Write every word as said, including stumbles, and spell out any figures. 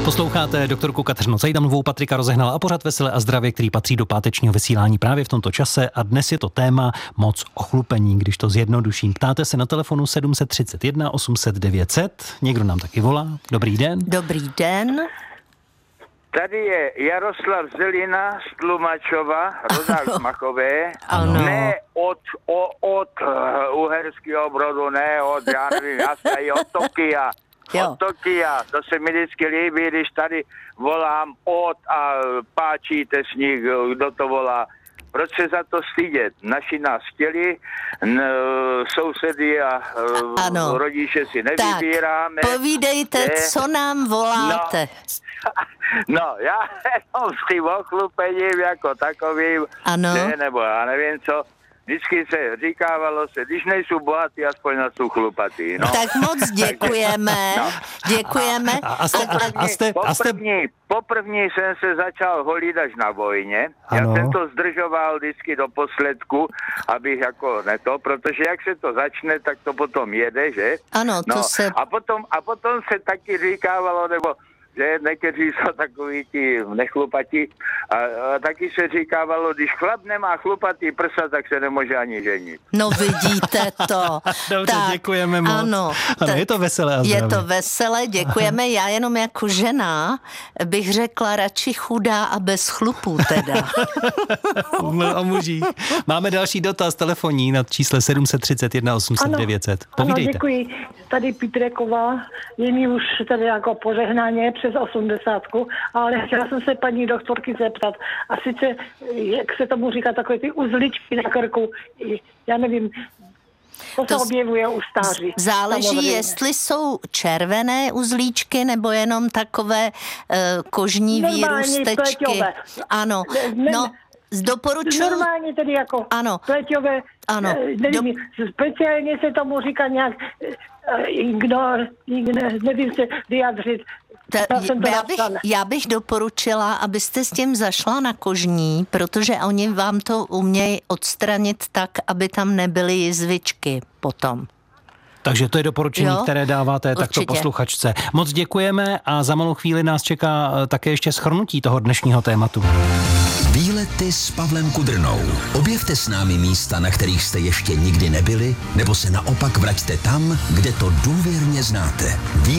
Posloucháte doktorku Kateřinu Cejdanovou, Patrika Rozehnala a pořad Vesele a zdravě, který patří do pátečního vysílání právě v tomto čase a dnes je to téma moc ochlupení, když to zjednoduším. Ptáte se na telefonu sedm tři jedna osm set devět set, někdo nám taky volá. Dobrý den. Dobrý den. Tady je Jaroslav Zelina z Tlumačova, rodák z Machové. Ano. Ne od, o, od uh, Uherského Brodu, ne od, já nevím, já se i od Tokia. Jo. Od Tokia, to se mi vždycky líbí, když tady volám od a páčíte s nich, kdo to volá. Proč se za to stydět? Naši nás chtěli, n, sousedy a ano. rodiče si nevybíráme. Tak, povídejte, je. Co nám voláte. No, no já jenom s tím ochlupením jako takovým, ano. Ne, nebo já nevím co, vždycky se říkávalo se, když nejsou bohatý, aspoň na jsou chlupatý. No. Tak moc děkujeme, no. děkujeme. A, a, jste, a, a jste, a jste... Poprvní, poprvní jsem se začal holit až na vojně. Ano. Já jsem to zdržoval vždycky do posledku, abych jako ne to, protože jak se to začne, tak to potom jede, že? Ano, to no. se... A potom, a potom se taky říkávalo, nebo že někteří jsou takový ti nechlupatí a, a taky se říkávalo, když chlap nemá chlupatý prsa, tak se nemůže ani ženit. No vidíte to. Dobře, tak, děkujeme moc. Ano, ano je to veselé a zdravě. Je to veselé, děkujeme. Já jenom jako žena bych řekla radši chudá a bez chlupů teda. O mužích. Máme další dotaz telefonní na čísle sedm tři jedna osm set devět set. Povídejte. Ano, děkuji. Tady Pítreková, je mi už tady jako požehnaně přes osmdesátku, ale chtěla jsem se paní doktorky zeptat. A sice, jak se tomu říká, takové ty uzličky na krku, já nevím, to, to se objevuje u stáří. Záleží, samozřejmě. Jestli jsou červené uzlíčky nebo jenom takové uh, kožní Normální výrůstečky. pleťové. Ano, Ne, no, doporučuji... Normálně tedy jako ano. pleťové, Ano. nevím, Do... speciálně se tomu říká nějak ignor, ignor, nevím se vyjadřit. Ta, já, bych, já bych doporučila, abyste s tím zašla na kožní, protože oni vám to umějí odstranit tak, aby tam nebyly jizvičky potom. Takže to je doporučení, jo? které dáváte Určitě. takto posluchačce. Moc děkujeme a za malou chvíli nás čeká také ještě shrnutí toho dnešního tématu. Výlety s Pavlem Kudrnou. Objevte s námi místa, na kterých jste ještě nikdy nebyli, nebo se naopak vraťte tam, kde to důvěrně znáte.